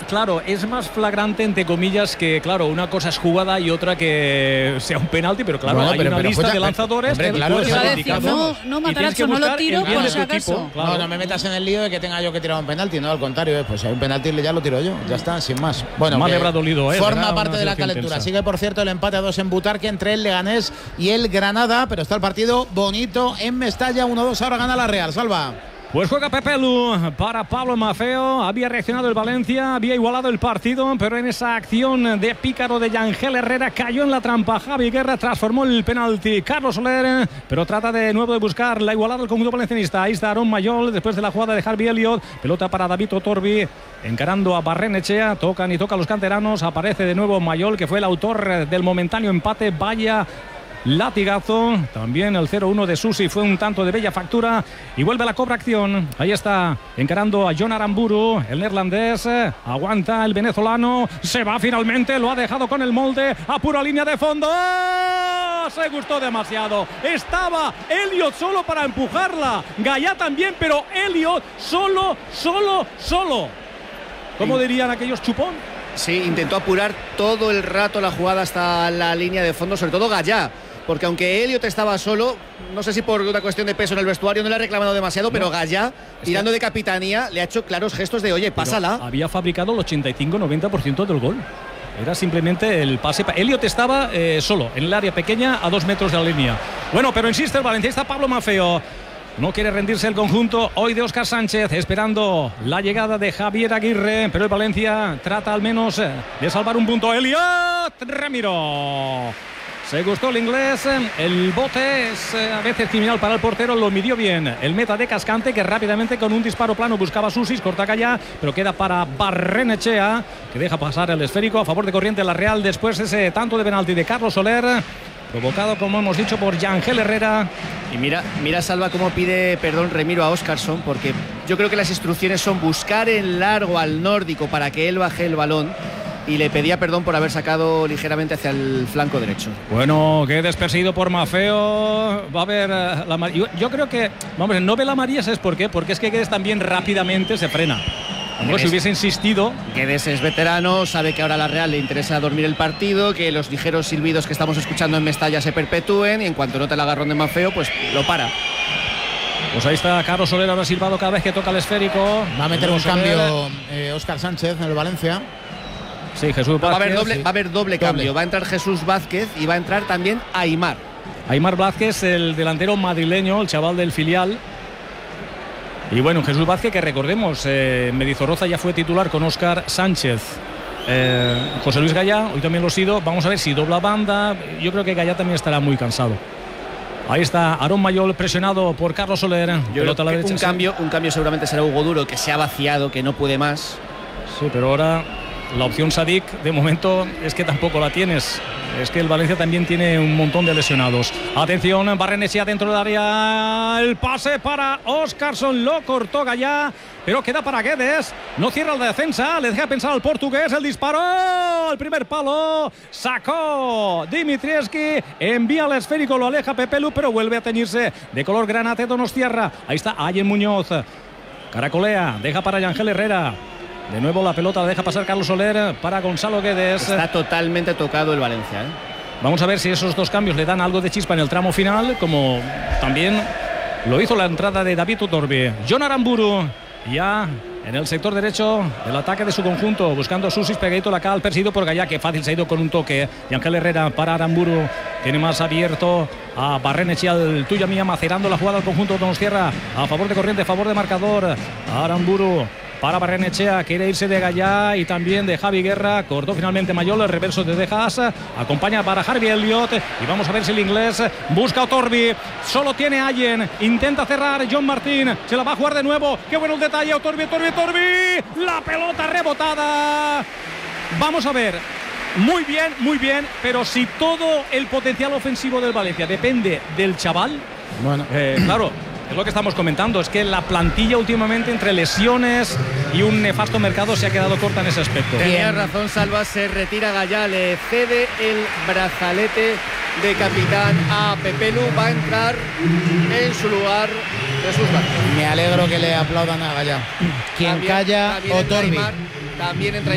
claro, es más flagrante, entre comillas, que, claro, una cosa es jugada y otra que sea un penalti, pero claro, bueno, hay una lista de lanzadores. Hombre, que claro, no, Matarazzo, no lo tiro por si acaso. Claro. No me metas en el lío de que tenga yo que tirar un penalti, no, al contrario, pues si hay un penalti ya lo tiro yo, ya está, sin más. Bueno, más le habrá dolido, forma parte de la calentura. Sigue, por cierto, el empate a 2 en Butarque entre el Leganés y el Granada, pero está el partido bonito en Mestalla, 1-2, ahora gana la Real. Salva. Pues juega Pepelu para Pablo Maffeo. Había reaccionado el Valencia, había igualado el partido, pero en esa acción de pícaro de Yangel Herrera cayó en la trampa. Javi Guerra transformó el penalti. Carlos Soler, pero trata de nuevo de buscar la igualada del conjunto valencianista. Ahí está Aaron Mayol después de la jugada de Harvey Elliott. Pelota para David Otorbi, encarando a Barrenechea. Tocan y tocan los canteranos. Aparece de nuevo Mayol, que fue el autor del momentáneo empate. Vaya latigazo. También el 0-1 de Susi fue un tanto de bella factura. Y vuelve la cobra acción. Ahí está encarando a John Aramburu, el neerlandés. Aguanta el venezolano. Se va finalmente. Lo ha dejado con el molde. A pura línea de fondo. ¡Oh! Se gustó demasiado. Estaba Elliott solo para empujarla. Gallá también, pero Elliott solo. ¿Cómo dirían aquellos, chupón? Sí, intentó apurar todo el rato la jugada hasta la línea de fondo, sobre todo Gallá. Porque aunque Elliott estaba solo, no sé si por una cuestión de peso en el vestuario no le ha reclamado demasiado, pero Gallá, tirando de capitanía, le ha hecho claros gestos de, oye, pásala. Pero había fabricado el 85-90% del gol. Era simplemente el pase. Elliott estaba solo, en el área pequeña, a 2 metros de la línea. Bueno, pero insiste el valencianista Pablo Maffeo. No quiere rendirse el conjunto hoy de Óscar Sánchez, esperando la llegada de Javier Aguirre, pero el Valencia trata al menos de salvar un punto. Elliott Ramiro. Se gustó el inglés, el bote es a veces criminal para el portero, lo midió bien el meta de Cascante, que rápidamente con un disparo plano buscaba Susis, corta Gallá, pero queda para Barrenechea, que deja pasar el esférico a favor de Corriente la Real. Después ese tanto de penalti de Carlos Soler, provocado, como hemos dicho, por Yangel Herrera. Y mira Salva cómo pide perdón Remiro a Óscarson, porque yo creo que las instrucciones son buscar en largo al nórdico para que él baje el balón, y le pedía perdón por haber sacado ligeramente hacia el flanco derecho. Bueno, que desperseguido por Maffeo. Va a haber la yo creo que, vamos, no ve la amarilla, ¿sabes por qué? Porque es que Guedes también rápidamente se frena. Como si hubiese insistido. Guedes es veterano, sabe que ahora a la Real le interesa dormir el partido, que los ligeros silbidos que estamos escuchando en Mestalla se perpetúen, y en cuanto nota el agarrón de Maffeo, pues lo para. Pues ahí está Carlos Soler, ahora silbado cada vez que toca el esférico. Va a meter un cambio Óscar Sánchez en el Valencia. Sí, Jesús Vázquez. Va a haber doble cambio. Va a entrar Jesús Vázquez y va a entrar también Aimar. Aimar Vázquez, el delantero madrileño, el chaval del filial. Y bueno, Jesús Vázquez, que recordemos, Mendizorroza ya fue titular con Óscar Sánchez. José Luis Gallá, hoy también lo ha sido. Vamos a ver si dobla banda. Yo creo que Gallá también estará muy cansado. Ahí está Aaron Mayol, presionado por Carlos Soler. Yo creo que un cambio seguramente será Hugo Duro, que se ha vaciado, que no puede más. Sí, pero ahora la opción Sadik, de momento, es que tampoco la tienes. Es que el Valencia también tiene un montón de lesionados. Atención, Barrenechea dentro del área. El pase para Óscarson, lo cortó Gallá, pero queda para Guedes. No cierra la defensa, le deja pensar al portugués. El disparo, el primer palo, sacó Dimitrievski, envía el esférico, lo aleja Pepelu, pero vuelve a teñirse de color granate Donostiarra. Ahí está Ayen Muñoz, caracolea, deja para Yangel Herrera. De nuevo la pelota la deja pasar Carlos Soler para Gonzalo Guedes. Está totalmente tocado el Valencia, ¿eh? Vamos a ver si esos dos cambios le dan algo de chispa en el tramo final, como también lo hizo la entrada de David Otorbi. John Aramburu ya en el sector derecho del ataque de su conjunto, buscando a Susis, pegadito la cal, perseguido por Gallá, que fácil se ha ido con un toque. Y Ángel Herrera para Aramburu, tiene más abierto a Barrenechea, el tuya mía, macerando la jugada al conjunto de Donostiarra, a favor de corriente, a favor de marcador. Aramburu para Barrenechea, quiere irse de Gallá y también de Javi Guerra. Cortó finalmente Mayol, el reverso de Dejas, acompaña para Harvey Elliott. Y vamos a ver si el inglés busca a Otorbi. Solo tiene Allen, intenta cerrar John Martín, se la va a jugar de nuevo. Qué bueno el detalle, Otorbi. La pelota rebotada. Vamos a ver. Muy bien, pero si todo el potencial ofensivo del Valencia depende del chaval, bueno, claro, es lo que estamos comentando, es que la plantilla últimamente, entre lesiones y un nefasto mercado, se ha quedado corta en ese aspecto. Tenía razón Salva, se retira Gallá, le cede el brazalete de capitán a Pepelu, va a entrar en su lugar Jesús Vázquez. Me alegro que le aplaudan a Gallá. Quien calla, Otorbi. También entra